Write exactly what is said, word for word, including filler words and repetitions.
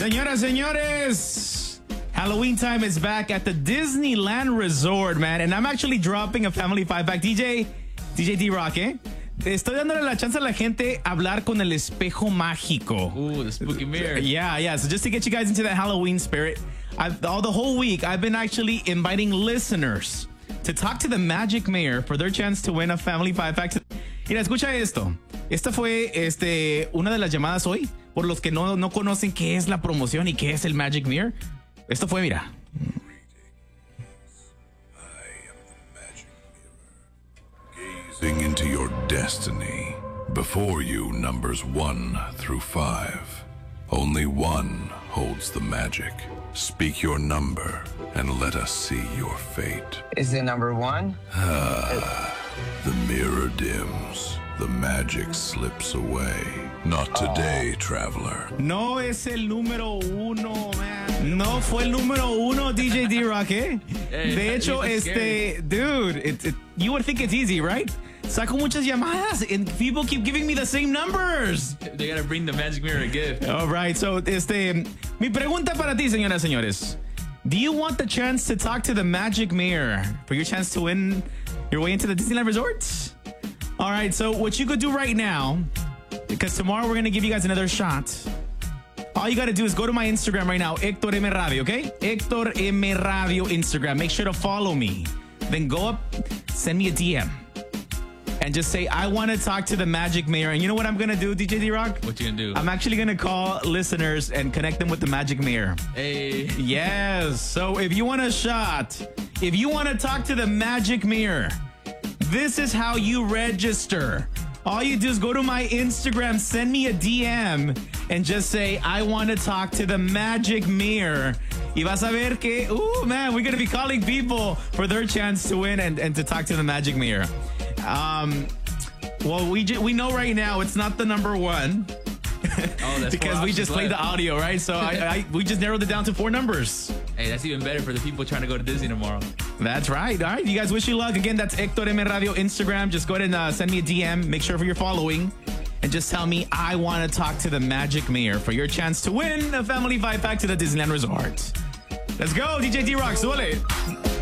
Señoras, señores, Halloween time is back at the Disneyland Resort, man. And I'm actually dropping a family five pack. D J, D J D-Rock, eh? Estoy dándole la chance a la gente a hablar con el espejo mágico. Ooh, the spooky mirror. Yeah, yeah. So just to get you guys into that Halloween spirit, I've, all the whole week, I've been actually inviting listeners to talk to the Magic Mayor for their chance to win a family five pack. Mira, escucha esto. Esta fue este, una de las llamadas hoy por los que no, no conocen qué es la promoción y qué es el Magic Mirror. Esto fue, mira. Gazing into your destiny. Before you, numbers one through five. Only one holds the magic. Speak your number and let us see your fate. Is it number one? Ah, the mirror dims. The magic slips away. Not today, oh. Traveler. No es el número uno, man. No fue el número uno, D J D-Rock, eh? Hey, De hecho, este, scary. Dude, it, it, you would think it's easy, right? Saco muchas llamadas and people keep giving me the same numbers. They gotta bring the Magic Mirror a gift. All right, so, este, mi pregunta para ti, señoras, señores. Do you want the chance to talk to the Magic Mirror for your chance to win your way into the Disneyland Resort? All right, so what you could do right now, because tomorrow we're going to give you guys another shot. All you got to do is go to my Instagram right now, Hector M. Radio, okay? Hector M. Radio Instagram. Make sure to follow me. Then go up, send me a D M. And just say, I want to talk to the Magic Mayor. And you know what I'm going to do, D J D-Rock? What you going to do? I'm actually going to call listeners and connect them with the Magic Mayor. Hey. Yes. So if you want a shot, if you want to talk to the Magic Mayor, this is how you register. All you do is go to my Instagram, send me a D M, and just say, I want to talk to the Magic Mirror. Y vas a ver que, ooh, man, we're going to be calling people for their chance to win and, and to talk to the Magic Mirror. Um, well, we we know right now it's not the number one. Oh, that's because we just played the audio, right? So I, I we just narrowed it down to four numbers. Hey, that's even better for the people trying to go to Disney tomorrow. That's right. All right, you guys, wish you luck. Again, that's Hector M. Radio Instagram. Just go ahead and uh, send me a D M. Make sure for your following. And just tell me, I want to talk to the Magic Mayor for your chance to win a family five pack to the Disneyland Resort. Let's go, D J D-Rock. Suele.